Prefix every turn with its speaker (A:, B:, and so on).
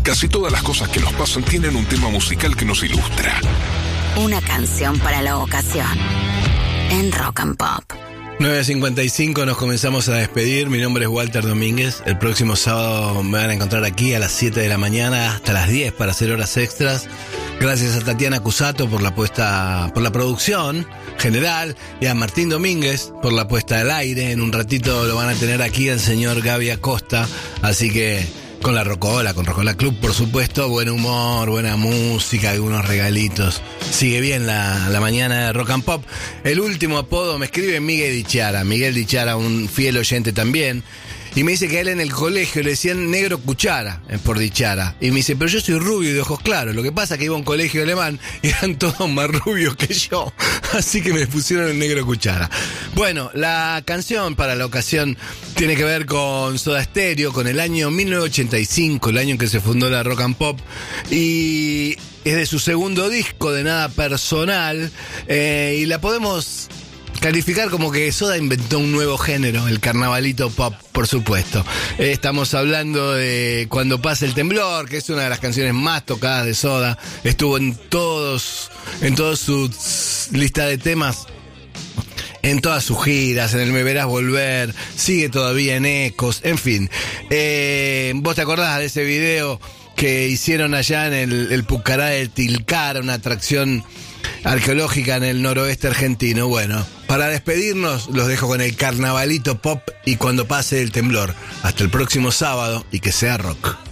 A: Casi todas las cosas que nos pasan tienen un tema musical que nos ilustra.
B: Una canción para la ocasión en Rock and Pop.
C: 9:55 nos comenzamos a despedir. Mi nombre es Walter Domínguez. El próximo sábado me van a encontrar aquí a las 7 de la mañana hasta las 10 para hacer horas extras. Gracias a Tatiana Cusato por la producción general y a Martín Domínguez por la puesta al aire. En un ratito lo van a tener aquí el señor Gaby Acosta. Así que con la Rocola, con Rocola Club, por supuesto, buen humor, buena música, algunos regalitos. Sigue bien la mañana de Rock and Pop. El último apodo me escribe Miguel Dichara, un fiel oyente también. Y me dice que a él en el colegio le decían negro cuchara por Dichara. Y me dice, pero yo soy rubio y de ojos claros. Lo que pasa es que iba a un colegio alemán y eran todos más rubios que yo. Así que me pusieron el negro cuchara. Bueno, la canción para la ocasión tiene que ver con Soda Stereo, con el año 1985, el año en que se fundó la Rock and Pop. Y es de su segundo disco, de Nada Personal. Y la podemos calificar como que Soda inventó un nuevo género, el carnavalito pop, por supuesto. Estamos hablando de Cuando pasa el temblor, que es una de las canciones más tocadas de Soda. Estuvo en todos sus listas de temas, en todas sus giras, en el Me Verás Volver, sigue todavía en Ecos, en fin. ¿Vos te acordás de ese video que hicieron allá en el Pucará de Tilcara, una atracción arqueológica en el noroeste argentino? Bueno, para despedirnos los dejo con el carnavalito pop y Cuando pase el temblor. Hasta el próximo sábado y que sea rock.